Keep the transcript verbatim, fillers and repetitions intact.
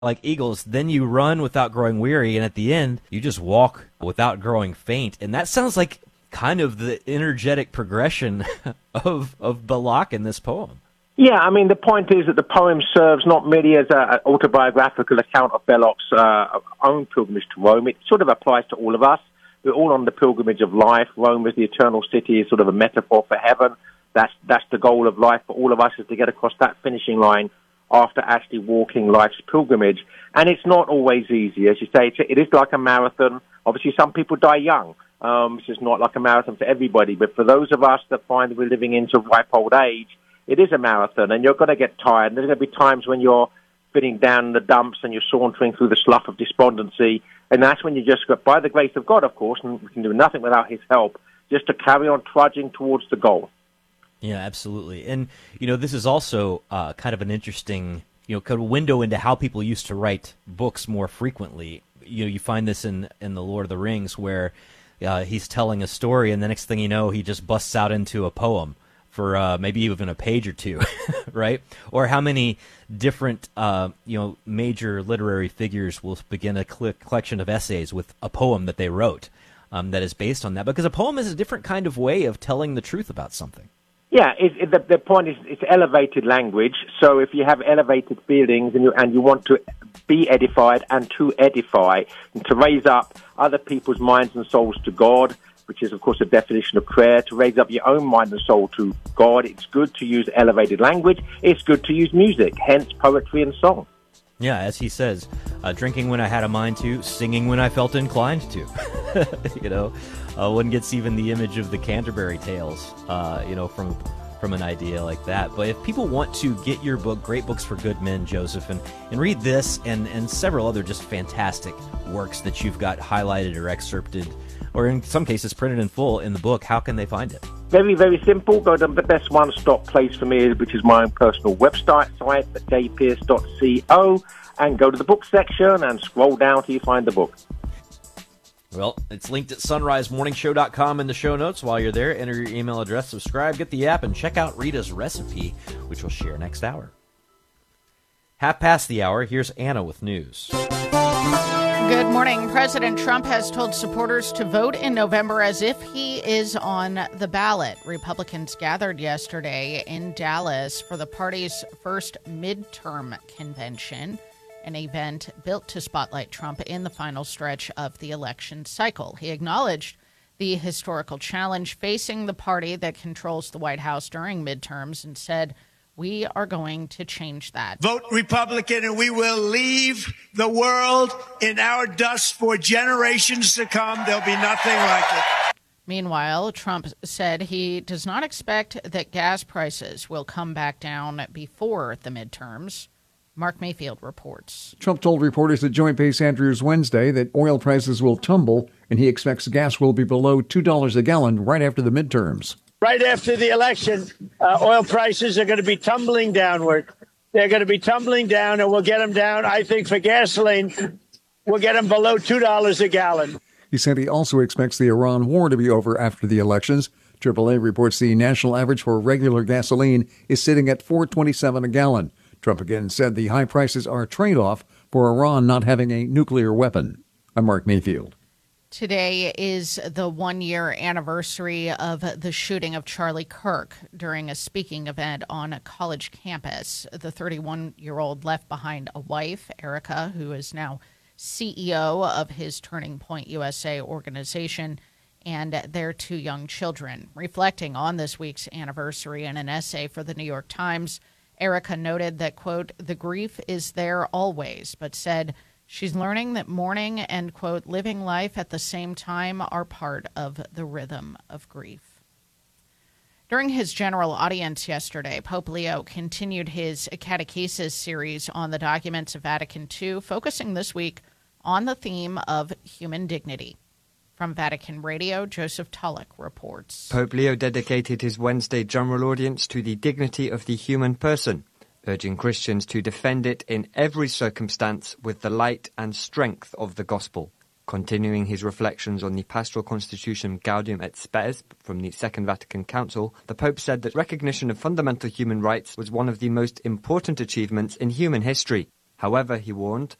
like eagles, then you run without growing weary, and at the end, you just walk without growing faint. And that sounds like kind of the energetic progression of of Balak in this poem. Yeah, I mean, the point is that the poem serves not merely as an autobiographical account of Balak's uh, own pilgrimage to Rome. It sort of applies to all of us. We're all on the pilgrimage of life. Rome is the eternal city, is sort of a metaphor for heaven. That's that's the goal of life for all of us, is to get across that finishing line after actually walking life's pilgrimage. And it's not always easy. As you say, it's, it is like a marathon. Obviously, some people die young. Um, it's just not like a marathon for everybody. But for those of us that find that we're living into ripe old age, it is a marathon, and you're going to get tired. And there's going to be times when you're fitting down in the dumps and you're sauntering through the slough of despondency. And that's when you just, by the grace of God, of course, and we can do nothing without his help, just to carry on trudging towards the goal. Yeah, absolutely. And, you know, this is also uh, kind of an interesting, you know, kind of window into how people used to write books more frequently. You know, you find this in, in The Lord of the Rings, where uh, he's telling a story, and the next thing you know, he just busts out into a poem for uh, maybe even a page or two, right? Or how many different, uh, you know, major literary figures will begin a cl- collection of essays with a poem that they wrote um, that is based on that, because a poem is a different kind of way of telling the truth about something. Yeah, it, it, the, the point is it's elevated language. So if you have elevated feelings and you and you want to be edified and to edify and to raise up other people's minds and souls to God, which is, of course, a definition of prayer, to raise up your own mind and soul to God, it's good to use elevated language. It's good to use music, hence poetry and song. Yeah, as he says, uh, drinking when I had a mind to, singing when I felt inclined to. You know, uh, one gets even the image of the Canterbury Tales, uh, you know, from from an idea like that. But if people want to get your book, Great Books for Good Men, Joseph, and, and read this and, and several other just fantastic works that you've got highlighted or excerpted, or in some cases printed in full in the book, how can they find it? Very, very simple. Go to the best one-stop place for me, which is my own personal website site at j pierce dot co, and go to the book section and scroll down till you find the book. Well, it's linked at sunrise morning show dot com in the show notes. While you're there, enter your email address, subscribe, get the app, and check out Rita's recipe, which we'll share next hour. Half past the hour, here's Anna with news. Good morning. President Trump has told supporters to vote in November as if he is on the ballot. Republicans gathered yesterday in Dallas for the party's first midterm convention, an event built to spotlight Trump in the final stretch of the election cycle. He acknowledged the historical challenge facing the party that controls the White House during midterms and said, "We are going to change that." Vote Republican and we will leave the world in our dust for generations to come. There'll be nothing like it. Meanwhile, Trump said he does not expect that gas prices will come back down before the midterms. Mark Mayfield reports. Trump told reporters at Joint Base Andrews Wednesday that oil prices will tumble and he expects gas will be below two dollars a gallon right after the midterms. Right after the election, uh, oil prices are going to be tumbling downward. They're going to be tumbling down, and we'll get them down, I think, for gasoline, we'll get them below two dollars a gallon. He said he also expects the Iran war to be over after the elections. triple A reports the national average for regular gasoline is sitting at four dollars and twenty-seven cents a gallon. Trump again said the high prices are a trade-off for Iran not having a nuclear weapon. I'm Mark Mayfield. Today is the one-year anniversary of the shooting of Charlie Kirk during a speaking event on a college campus. The thirty-one-year-old left behind a wife, Erica, who is now C E O of his Turning Point U S A organization, and their two young children. Reflecting on this week's anniversary in an essay for the New York Times, Erica noted that, quote, "The grief is there always," but said she's learning that mourning and, quote, "living life at the same time are part of the rhythm of grief." During his general audience yesterday, Pope Leo continued his catechesis series on the documents of Vatican Two, focusing this week on the theme of human dignity. From Vatican Radio, Joseph Tulloch reports. Pope Leo dedicated his Wednesday general audience to the dignity of the human person, urging Christians to defend it in every circumstance with the light and strength of the gospel. Continuing his reflections on the pastoral constitution Gaudium et Spes from the Second Vatican Council, the Pope said that recognition of fundamental human rights was one of the most important achievements in human history. However, he warned,